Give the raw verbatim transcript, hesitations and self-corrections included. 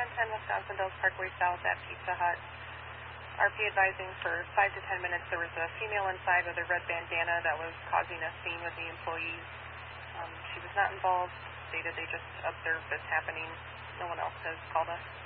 ten Wisconsin Dells Parkway South at Pizza Hut. R P advising for five to ten minutes there was a female inside with a red bandana that was causing a scene with the employees. Um, she was not involved, stated they just observed this happening. No one else has called us.